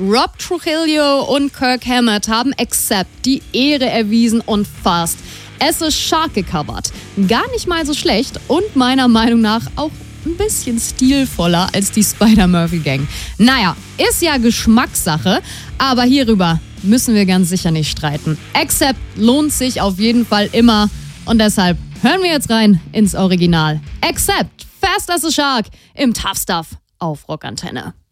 Rob Trujillo und Kirk Hammett haben Accept die Ehre erwiesen und Fast as a Shark gecovert. Gar nicht mal so schlecht und meiner Meinung nach auch ein bisschen stilvoller als die Spider-Murphy-Gang. Naja, ist ja Geschmackssache, aber hierüber müssen wir ganz sicher nicht streiten. Accept lohnt sich auf jeden Fall immer und deshalb hören wir jetzt rein ins Original. Accept, Fast as a Shark im Tough Stuff auf Rockantenne.